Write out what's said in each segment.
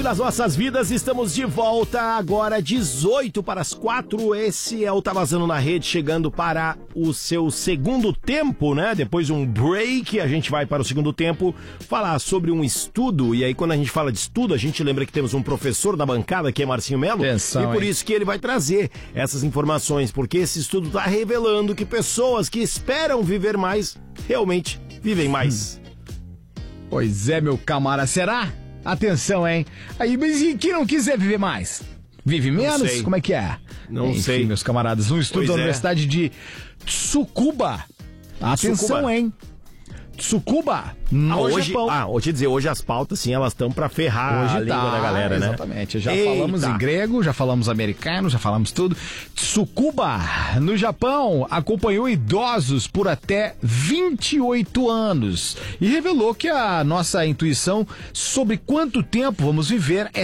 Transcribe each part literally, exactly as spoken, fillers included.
Nas nossas vidas, estamos de volta agora, dezoito para as quatro. Esse é o Tá Vazando na Rede, chegando para o seu segundo tempo, né? Depois de um break, a gente vai para o segundo tempo falar sobre um estudo. E aí, quando a gente fala de estudo, a gente lembra que temos um professor da bancada, que é Marcinho Melo. Atenção, e por hein? isso que ele vai trazer essas informações, porque esse estudo está revelando que pessoas que esperam viver mais, realmente vivem mais. Pois é, meu camarada, será? Atenção, hein? Aí, mas e quem não quiser viver mais? Vive menos? sei. Como é que é? Não Enfim, sei. meus camaradas, um estudo Pois da é. Universidade de Tsukuba. Atenção, Tsukuba. hein? Tsukuba, no Ah, hoje, Japão. ah, vou te dizer, hoje as pautas, sim, elas estão pra ferrar Hoje a língua tá, da galera, né? exatamente. Já Eita. falamos em grego, já falamos americano, já falamos tudo. Tsukuba, no Japão, acompanhou idosos por até vinte e oito anos e revelou que a nossa intuição sobre quanto tempo vamos viver é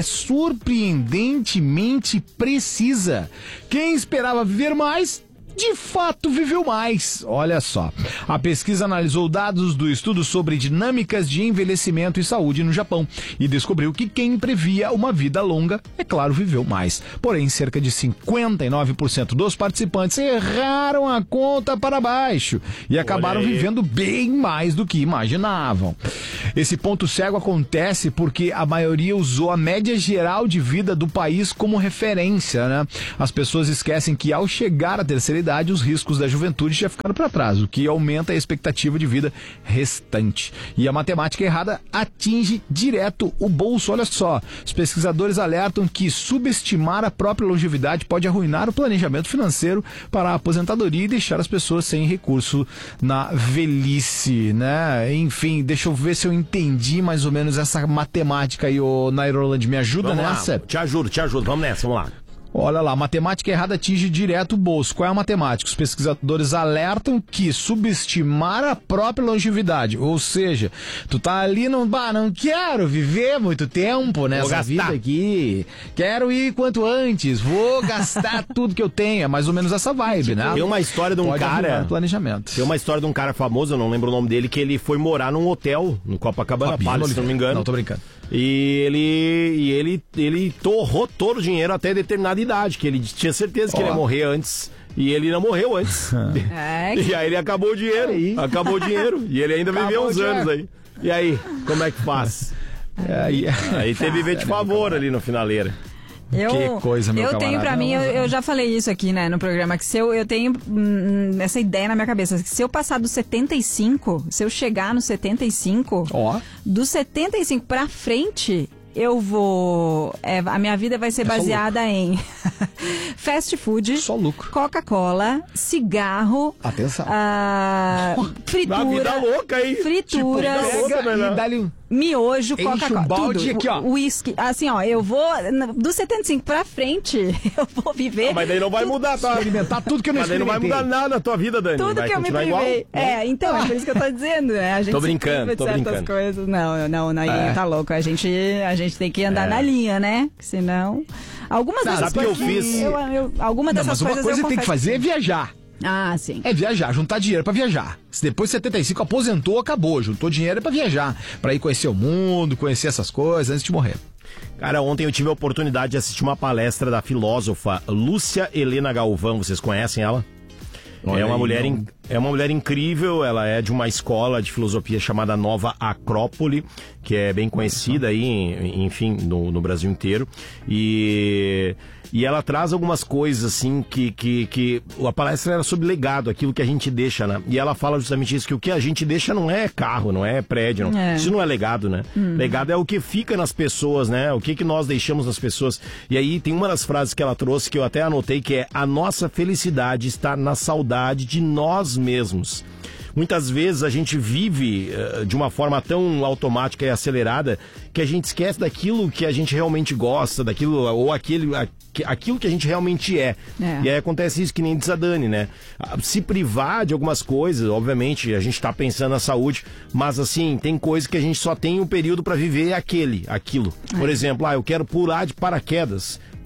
surpreendentemente precisa. Quem esperava viver mais, de fato viveu mais. Olha só. A pesquisa analisou dados do estudo sobre dinâmicas de envelhecimento e saúde no Japão e descobriu que quem previa uma vida longa, é claro, viveu mais. Porém, cerca de cinquenta e nove por cento dos participantes erraram a conta para baixo e acabaram aí. vivendo bem mais do que imaginavam. Esse ponto cego acontece porque a maioria usou a média geral de vida do país como referência, né? As pessoas esquecem que ao chegar à terceira idade, os riscos da juventude já ficaram para trás, o que aumenta a expectativa de vida restante. E a matemática errada atinge direto o bolso. Olha só, os pesquisadores alertam que subestimar a própria longevidade pode arruinar o planejamento financeiro para a aposentadoria e deixar as pessoas sem recurso na velhice, né? Enfim, deixa eu ver se eu entendi mais ou menos essa matemática aí, ô Nairoland, me ajuda Vamos nessa? lá, te ajudo, te ajudo, vamos nessa, vamos lá. Olha lá, matemática errada atinge direto o bolso. Qual é a matemática? Os pesquisadores alertam que subestimar a própria longevidade, ou seja, tu tá ali, não, bah, não quero viver muito tempo nessa gastar. vida aqui, quero ir quanto antes, vou gastar tudo que eu tenho, é mais ou menos essa vibe, né? Tem uma história de um Pode arruinar cara, o planejamento. tem uma história de um cara famoso, eu não lembro o nome dele, que ele foi morar num hotel no Copacabana Fabinho Palace, se não me engano. Não, tô brincando. E ele, e ele, ele torrou todo o dinheiro até determinada idade, que ele tinha certeza que Ó. ele ia morrer antes. E ele não morreu antes. É, E aí ele acabou o dinheiro. Aí. Acabou o dinheiro. E ele ainda Acabou viveu o uns dinheiro. anos aí. E aí, como é que faz? Aí, Aí teve ver de favor ali no finaleira. Eu, Que coisa, meu eu camarada. tenho pra mim, eu, eu já falei isso aqui, né, no programa, que se eu, eu tenho hum, essa ideia na minha cabeça, que se eu passar dos setenta e cinco, se eu chegar nos setenta e cinco, ó, dos setenta e cinco pra frente, eu vou... é, a minha vida vai ser É só baseada em fast food, Só lucro. Coca-Cola, cigarro, Atenção. ah, fritura, Uma vida louca aí. frituras, Tipo, vida louca, pega né? e dá-lhe um... miojo, Enche Coca-Cola, um balde tudo. aqui, ó. Whisky, assim, ó, eu vou dos setenta e cinco pra frente, eu vou viver. Ah, mas daí não vai mudar, tá? Experimentar tudo que eu não Mas daí não vai mudar experimentei. nada na tua vida, Dani. Tudo vai que eu me continuar igual. privei. É, então, é por isso que eu tô dizendo, né? A gente Tô se brincando, priva de tô certas brincando. coisas. Não, não, não, É. tá louco. A gente, a gente tem que andar É. na linha, né? Senão... Algumas Não, dessas sabe o que coisas... eu fiz? Eu, eu, algumas Não, dessas mas uma coisas coisa eu que tem que confesso fazer é viajar. Ah, sim. É viajar, juntar dinheiro pra viajar. Se depois de setenta e cinco aposentou, acabou. Juntou dinheiro pra viajar. Pra ir conhecer o mundo, conhecer essas coisas antes de morrer. Cara, ontem eu tive a oportunidade de assistir uma palestra da filósofa Lúcia Helena Galvão. Vocês conhecem ela? Olha É uma, aí, mulher não. in- é uma mulher incrível, ela é de uma escola de filosofia chamada Nova Acrópole, que é bem conhecida aí, em- enfim, no, no Brasil inteiro. E, e ela traz algumas coisas, assim, que, que, que... A palestra era sobre legado, aquilo que a gente deixa, né? E ela fala justamente isso, que o que a gente deixa não é carro, não é prédio, não. É. Isso não é legado, né? Legado é o que fica nas pessoas, né? O que, que nós deixamos nas pessoas. E aí tem uma das frases que ela trouxe que eu até anotei, que é: a nossa felicidade está na saudade de nós mesmos. Muitas vezes a gente vive uh, de uma forma tão automática e acelerada que a gente esquece daquilo que a gente realmente gosta, daquilo, ou aquele, a, aquilo que a gente realmente é. É. E aí acontece isso que nem diz a Dani, né? Se privar de algumas coisas, obviamente, a gente tá pensando na saúde, mas assim, tem coisas que a gente só tem um período para viver aquele, aquilo. Por exemplo, ah, eu quero pular de paraquedas.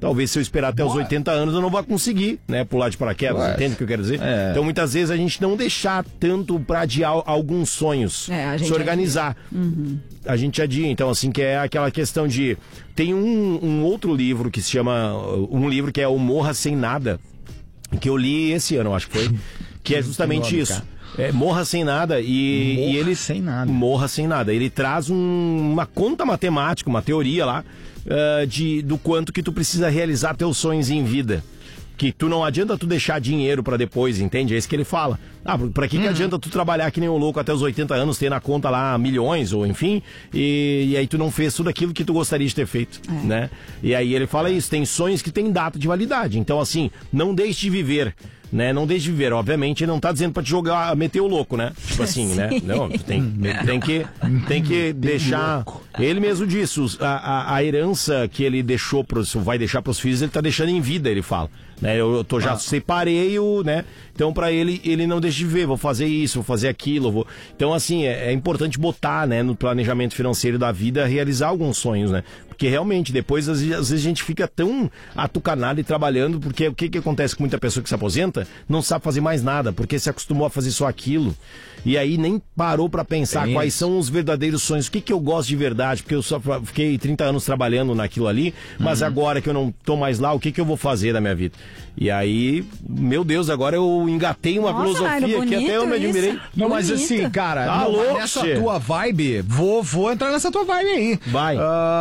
talvez se eu esperar até os Bora. oitenta anos eu não vou conseguir, né, pular de paraquedas, Ué. entende o que eu quero dizer? É. Então muitas vezes a gente não deixar tanto pra adiar alguns sonhos, É, a gente se organizar. Uhum. A gente adia, então assim, que é aquela questão de... Tem um, um outro livro que se chama, um livro que é O Morra Sem Nada, que eu li esse ano, acho que foi, que é justamente nome, isso. cara. É, morra sem nada e, Morra e ele sem nada. Morra sem nada. Ele traz um- uma conta matemática, uma teoria lá ah, de do quanto que tu precisa realizar teus sonhos em vida. Que tu não adianta tu deixar dinheiro pra depois, entende? É isso que ele fala. Ah, pra que, que adianta tu trabalhar que nem um louco até os oitenta anos, ter na conta lá milhões, ou enfim, e, e aí tu não fez tudo aquilo que tu gostaria de ter feito, É. né? E aí ele fala isso, tem sonhos que tem data de validade. Então, assim, não deixe de viver, né? Não deixe de viver. Obviamente, ele não tá dizendo pra te jogar, meter o louco, né? Tipo assim, né? Não, tu tem, tem que, tem que deixar... Ele mesmo disse, os- a, a, a herança que ele deixou pros, vai deixar pros filhos, ele tá deixando em vida, ele fala. Né? Eu, eu tô, já separei o, né? Então, pra ele, ele não deixa de ver, vou fazer isso, vou fazer aquilo, vou... Então, assim, é, é importante botar, né, no planejamento financeiro da vida, realizar alguns sonhos, né? Porque realmente, depois, às vezes, às vezes a gente fica tão atucanado e trabalhando, porque o que, que acontece com muita pessoa que se aposenta? Não sabe fazer mais nada, porque se acostumou a fazer só aquilo. E aí nem parou pra pensar Tem quais isso. são os verdadeiros sonhos, o que, que eu gosto de verdade, porque eu só fiquei trinta anos trabalhando naquilo ali, mas agora que eu não tô mais lá, o que, que eu vou fazer da minha vida? E aí, meu Deus, agora eu engatei uma Nossa, filosofia Nairo, que até eu me bonito admirei. isso. Não, mas Bonito. assim, cara, Tá não, louco, nessa che. tua vibe, vou, vou entrar nessa tua vibe aí. Vai.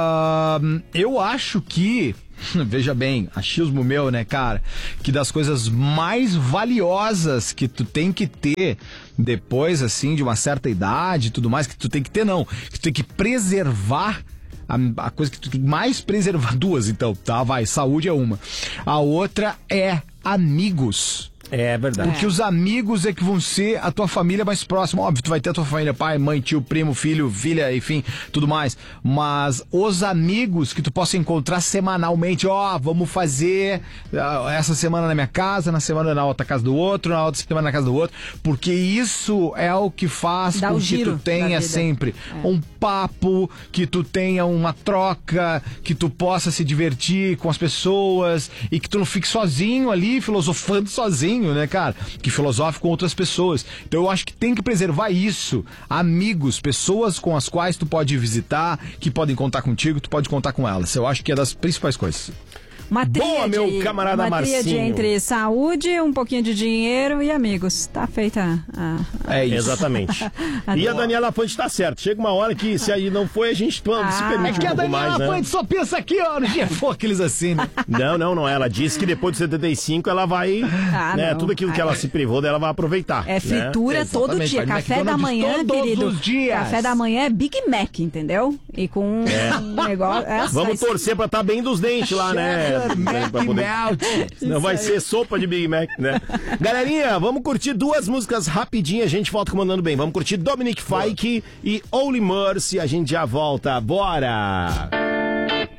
Ah, eu acho que, veja bem, achismo meu, né, cara, que das coisas mais valiosas que tu tem que ter depois, assim, de uma certa idade e tudo mais, que tu tem que ter, não, que tu tem que preservar. A, a coisa que tu tem que mais preservar, duas então, tá, vai, saúde é uma. A outra é amigos. É verdade. Porque os amigos é que vão ser a tua família mais próxima. Óbvio, tu vai ter a tua família, pai, mãe, tio, primo, filho, filha, enfim, tudo mais. Mas os amigos que tu possa encontrar semanalmente, ó, vamos fazer uh, essa semana na minha casa, na semana na outra casa do outro, na outra semana na casa do outro. Porque isso é o que faz Dá com o que giro tu da tenha vida. sempre um papo, que tu tenha uma troca, que tu possa se divertir com as pessoas e que tu não fique sozinho ali, filosofando sozinho, né, cara? Que filosofe com outras pessoas. Então eu acho que tem que preservar isso. Amigos, pessoas com as quais tu pode visitar, que podem contar contigo, tu pode contar com elas. Eu acho que é das principais coisas. Uma Boa, tríade, meu camarada uma tríade Marcinho. entre saúde, um pouquinho de dinheiro e amigos. Tá feita a... a- É isso. Exatamente. E a Daniela Fante tá certo. Chega uma hora que se aí não foi, a gente pô, se Ah, permite Que um a pouco Daniela mais, né? Fante só pensa aqui, ó, no dia for aqueles assim, né? Não, não, não. Ela disse que depois de setenta e cinco ela vai, Ah, né, não. tudo aquilo que ela se privou dela vai aproveitar. É fritura né? todo Exatamente, dia. vai no Café da McDonald's manhã, todos querido. os dias. Café da manhã é Big Mac, entendeu? E com um negócio... Essa vai Vamos ser- torcer pra estar bem dos dentes lá, né? Mac Pra poder- Melt. Não vai ser sopa de Big Mac, né? Galerinha, vamos curtir duas músicas rapidinho, a gente volta comandando bem. Vamos curtir Dominic Fike e Only Mercy, a gente já volta. Bora!